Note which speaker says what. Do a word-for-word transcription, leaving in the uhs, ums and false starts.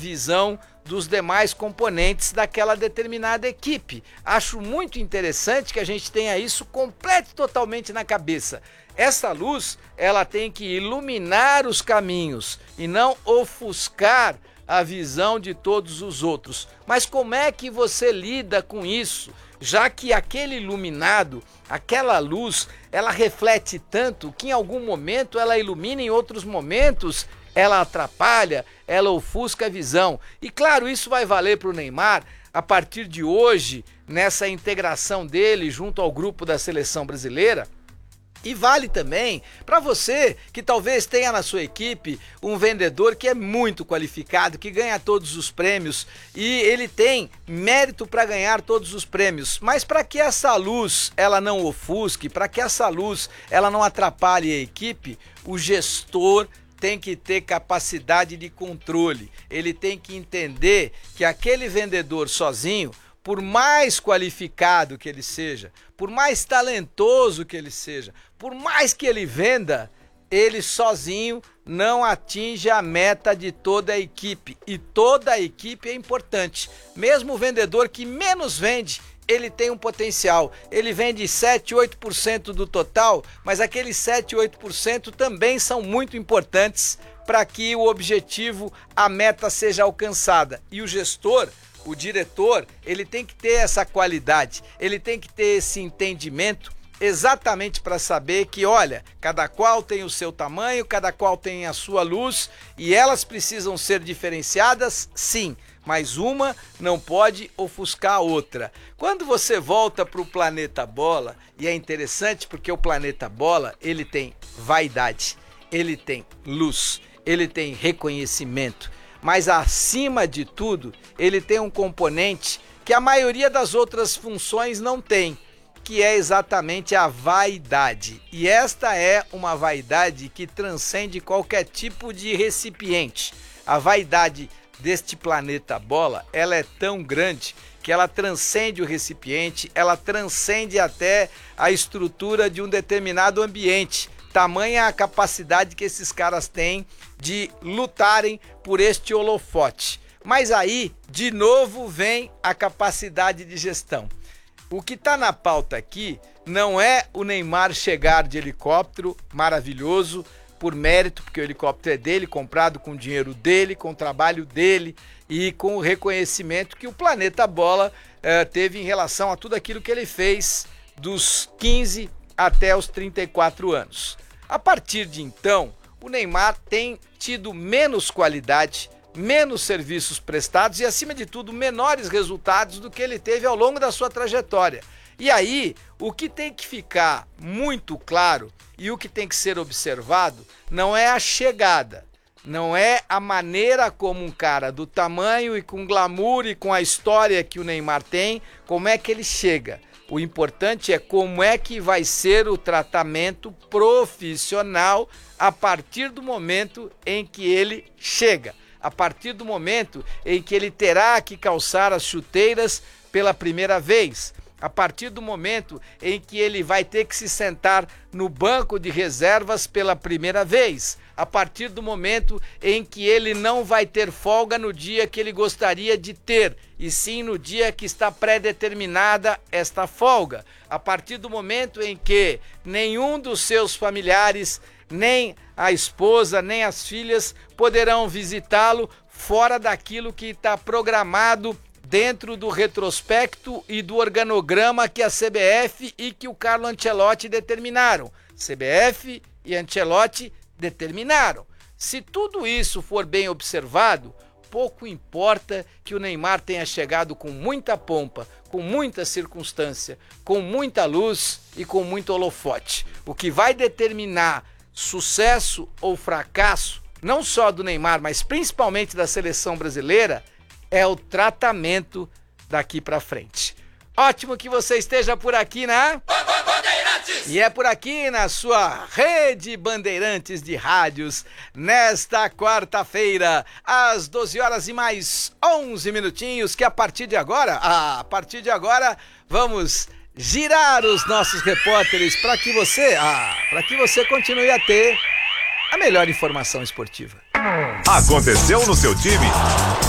Speaker 1: visão dos demais componentes daquela determinada equipe. Acho muito interessante que a gente tenha isso completo e totalmente na cabeça. Essa luz, ela tem que iluminar os caminhos e não ofuscar a visão de todos os outros. Mas como é que você lida com isso? Já que aquele iluminado, aquela luz, ela reflete tanto que em algum momento ela ilumina, em outros momentos ela atrapalha, ela ofusca a visão. E claro, isso vai valer para o Neymar a partir de hoje, nessa integração dele junto ao grupo da seleção brasileira. E vale também para você que talvez tenha na sua equipe um vendedor que é muito qualificado, que ganha todos os prêmios e ele tem mérito para ganhar todos os prêmios. Mas para que essa luz ela não ofusque, para que essa luz ela não atrapalhe a equipe, o gestor tem que ter capacidade de controle. Ele tem que entender que aquele vendedor sozinho, por mais qualificado que ele seja, por mais talentoso que ele seja, por mais que ele venda, ele sozinho não atinge a meta de toda a equipe. E toda a equipe é importante. Mesmo o vendedor que menos vende, ele tem um potencial. Ele vende sete, oito por cento do total, mas aqueles sete, oito por cento também são muito importantes para que o objetivo, a meta seja alcançada. E o gestor, o diretor, ele tem que ter essa qualidade, ele tem que ter esse entendimento exatamente para saber que, olha, cada qual tem o seu tamanho, cada qual tem a sua luz e elas precisam ser diferenciadas, sim, mas uma não pode ofuscar a outra. Quando você volta para o planeta bola, e é interessante porque o planeta bola, ele tem vaidade, ele tem luz, ele tem reconhecimento, mas acima de tudo, ele tem um componente que a maioria das outras funções não tem, que é exatamente a vaidade. E esta é uma vaidade que transcende qualquer tipo de recipiente. A vaidade deste planeta bola, ela é tão grande que ela transcende o recipiente, ela transcende até a estrutura de um determinado ambiente. Tamanha a capacidade que esses caras têm de lutarem por este holofote. Mas aí, de novo, vem a capacidade de gestão. O que está na pauta aqui não é o Neymar chegar de helicóptero maravilhoso, por mérito, porque o helicóptero é dele, comprado com o dinheiro dele, com o trabalho dele e com o reconhecimento que o Planeta Bola eh, teve em relação a tudo aquilo que ele fez dos quinze até os trinta e quatro anos. A partir de então, o Neymar tem tido menos qualidade, menos serviços prestados e, acima de tudo, menores resultados do que ele teve ao longo da sua trajetória. E aí, o que tem que ficar muito claro e o que tem que ser observado não é a chegada, não é a maneira como um cara do tamanho e com glamour e com a história que o Neymar tem, como é que ele chega. O importante é como é que vai ser o tratamento profissional a partir do momento em que ele chega. A partir do momento em que ele terá que calçar as chuteiras pela primeira vez, a partir do momento em que ele vai ter que se sentar no banco de reservas pela primeira vez, a partir do momento em que ele não vai ter folga no dia que ele gostaria de ter, e sim no dia que está pré-determinada esta folga, a partir do momento em que nenhum dos seus familiares, nem a esposa, nem as filhas poderão visitá-lo fora daquilo que está programado dentro do retrospecto e do organograma que a C B F e que o Carlo Ancelotti determinaram. C B F e Ancelotti determinaram. Se tudo isso for bem observado, pouco importa que o Neymar tenha chegado com muita pompa, com muita circunstância, com muita luz e com muito holofote. O que vai determinar sucesso ou fracasso, não só do Neymar, mas principalmente da seleção brasileira, é o tratamento daqui para frente. Ótimo que você esteja por aqui, né? Bandeirantes! E é por aqui na sua rede Bandeirantes de rádios, nesta quarta-feira, às doze horas e mais onze minutinhos, que a partir de agora, ah, a partir de agora, vamos girar os nossos repórteres para que você, ah, para que você continue a ter a melhor informação esportiva.
Speaker 2: Aconteceu no seu time?